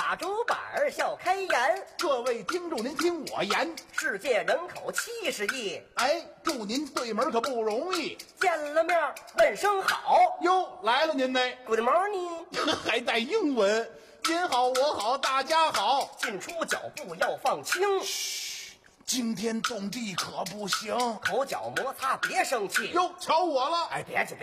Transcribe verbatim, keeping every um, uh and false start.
打竹板儿笑开颜。 各位听众，您听我言， 世界人口七十亿， 哎，祝您对门可不容易。 见了面问声好。 哟，来了您呢， Good morning， 还带英文。您好，我好，大家好。 进出脚步要放轻， 嘘，惊天动地可不行。 口角摩擦别生气。 哟，瞧我了， 哎，别介。